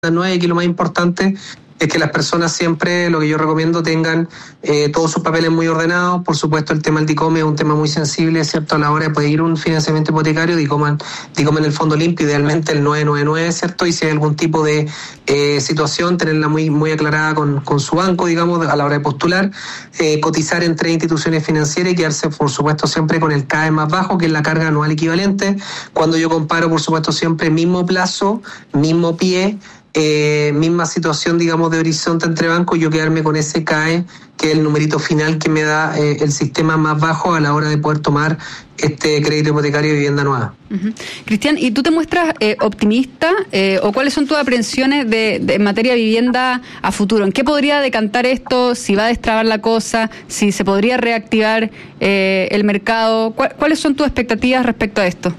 nueva, y aquí lo más importante es que las personas siempre, lo que yo recomiendo, tengan todos sus papeles muy ordenados. Por supuesto, el tema del DICOM es un tema muy sensible, ¿cierto? A la hora de pedir un financiamiento hipotecario, DICOM en el fondo limpio, idealmente el 999, ¿cierto? Y si hay algún tipo de situación, tenerla muy aclarada con su banco, digamos, a la hora de postular, cotizar en 3 instituciones financieras y quedarse, por supuesto, siempre con el CAE más bajo, que es la carga anual equivalente. Cuando yo comparo, por supuesto, siempre mismo plazo, mismo pie, misma situación, digamos, de horizonte entre bancos, yo quedarme con ese CAE, que es el numerito final que me da el sistema más bajo a la hora de poder tomar este crédito hipotecario de vivienda nueva. Uh-huh. Cristian, ¿y tú te muestras optimista o cuáles son tus aprensiones en materia de vivienda a futuro? ¿En qué podría decantar esto? ¿Si va a destrabar la cosa? ¿Si se podría reactivar el mercado? ¿Cuáles son tus expectativas respecto a esto?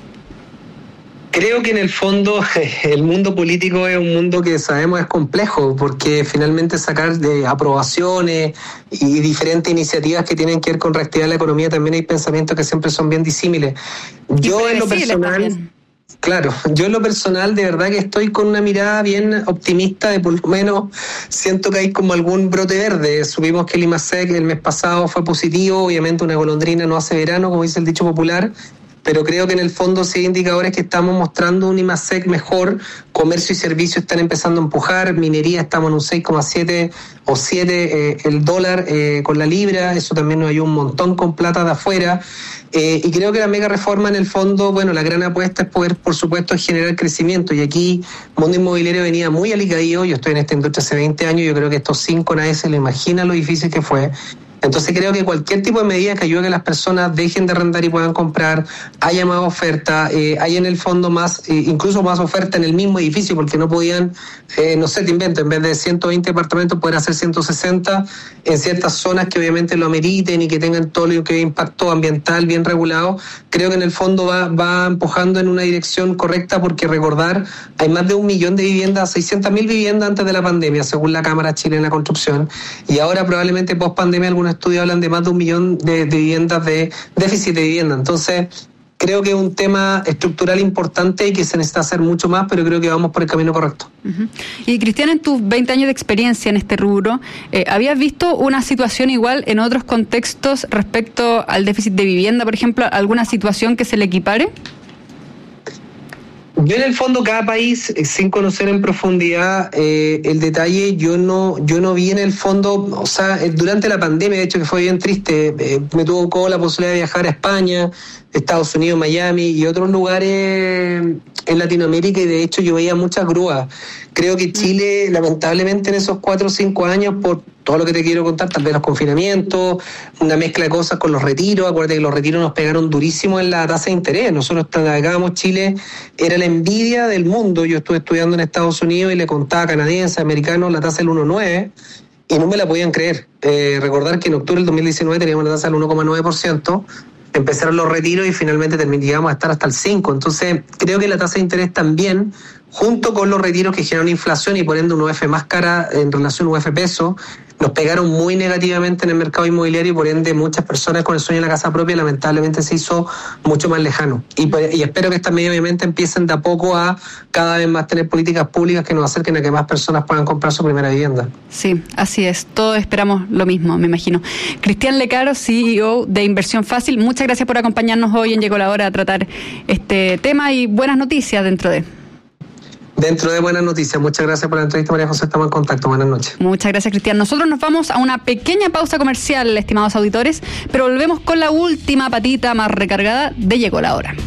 Creo que en el fondo el mundo político es un mundo que sabemos es complejo, porque finalmente sacar de aprobaciones y diferentes iniciativas que tienen que ver con reactivar la economía, también hay pensamientos que siempre son bien disímiles. Yo en lo personal, claro, yo en lo personal de verdad que estoy con una mirada bien optimista, de por lo menos siento que hay como algún brote verde. Supimos que el IMASEC el mes pasado fue positivo, obviamente una golondrina no hace verano, como dice el dicho popular, pero creo que en el fondo sí hay indicadores que estamos mostrando un IMASEC mejor. Comercio y servicios están empezando a empujar, minería estamos en un 6,7 o 7 el dólar con la libra, eso también nos ayuda un montón con plata de afuera. Y creo que la mega reforma en el fondo, bueno, la gran apuesta es poder, por supuesto, generar crecimiento, y aquí mundo inmobiliario venía muy alicaído. Yo estoy en esta industria hace 20 años, yo creo que estos 5 nadie se lo imagina lo difícil que fue. Entonces creo que cualquier tipo de medida que ayude a que las personas dejen de arrendar y puedan comprar, haya más oferta, hay en el fondo más, incluso más oferta en el mismo edificio, porque no podían, no sé, te invento, en vez de 120 departamentos poder hacer 160 en ciertas zonas que obviamente lo ameriten y que tengan todo lo que impacto ambiental bien regulado. Creo que en el fondo va empujando en una dirección correcta, porque recordar, hay más de 1 millón de viviendas, 600.000 viviendas antes de la pandemia, según la Cámara Chilena de Construcción, y ahora probablemente post pandemia algunos estudios hablan de más de 1 millón de viviendas, de déficit de vivienda. Entonces creo que es un tema estructural importante y que se necesita hacer mucho más, pero creo que vamos por el camino correcto. Uh-huh. Y Cristian, en tus 20 años de experiencia en este rubro, ¿habías visto una situación igual en otros contextos respecto al déficit de vivienda, por ejemplo, alguna situación que se le equipare? Yo en el fondo cada país, sin conocer en profundidad el detalle, yo no vi en el fondo, o sea, durante la pandemia, de hecho que fue bien triste, me tocó la posibilidad de viajar a España, Estados Unidos, Miami y otros lugares en Latinoamérica, y de hecho yo veía muchas grúas. Creo que Chile, lamentablemente, en esos 4 o 5 años, por todo lo que te quiero contar, tal vez los confinamientos, una mezcla de cosas con los retiros. Acuérdate que los retiros nos pegaron durísimo en la tasa de interés. Nosotros navegábamos, Chile era la envidia del mundo. Yo estuve estudiando en Estados Unidos y le contaba a canadienses, americanos, la tasa del 1,9, y no me la podían creer. Recordar que en octubre del 2019 teníamos la tasa del 1,9%. Empezaron los retiros y finalmente llegamos a estar hasta el 5%. Entonces, creo que la tasa de interés también, junto con los retiros que generaron inflación y por ende una UF más cara en relación a UF peso, nos pegaron muy negativamente en el mercado inmobiliario, y por ende muchas personas con el sueño de la casa propia lamentablemente se hizo mucho más lejano. Y espero que estas medidas obviamente empiecen de a poco a cada vez más tener políticas públicas que nos acerquen a que más personas puedan comprar su primera vivienda. Sí, así es. Todos esperamos lo mismo, me imagino. Cristian Lecaro, CEO de Inversión Fácil, muchas gracias por acompañarnos hoy en Llegó la Hora a tratar este tema, y buenas noticias dentro de buenas noticias. Muchas gracias por la entrevista, María José. Estamos en contacto. Buenas noches. Muchas gracias, Cristian. Nosotros nos vamos a una pequeña pausa comercial, estimados auditores, pero volvemos con la última patita más recargada de Llegó la Hora.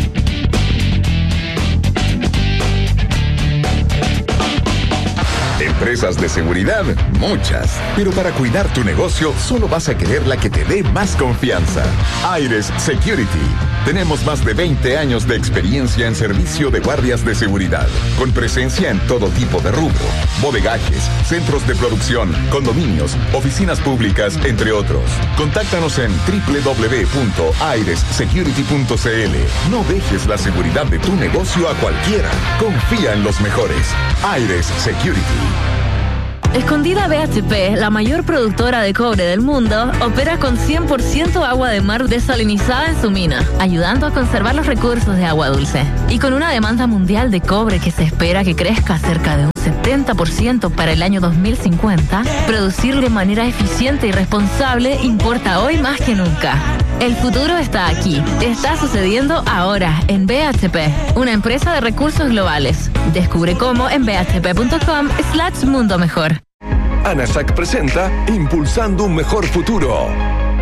Empresas de seguridad, muchas. Pero para cuidar tu negocio, solo vas a querer la que te dé más confianza. Aires Security. Tenemos más de 20 años de experiencia en servicio de guardias de seguridad, con presencia en todo tipo de rubro: bodegajes, centros de producción, condominios, oficinas públicas, entre otros. Contáctanos en www.airessecurity.cl. No dejes la seguridad de tu negocio a cualquiera. Confía en los mejores. Aires Security. Escondida BHP, la mayor productora de cobre del mundo, opera con 100% agua de mar desalinizada en su mina, ayudando a conservar los recursos de agua dulce. Y con una demanda mundial de cobre que se espera que crezca cerca de un 70% para el año 2050, producir de manera eficiente y responsable importa hoy más que nunca. El futuro está aquí. Está sucediendo ahora en BHP, una empresa de recursos globales. Descubre cómo en bhp.com/mundo mejor. ANASAC presenta Impulsando un mejor futuro.